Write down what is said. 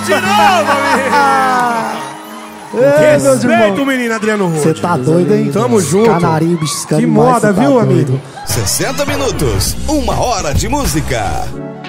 de novo, amigo. Respeito, menino Adriano Rude. Você tá doido, hein? Tamo junto. Canarinho, biscando que demais, moda, tá viu, doido. amigo? 60 minutos, 1 hora de música.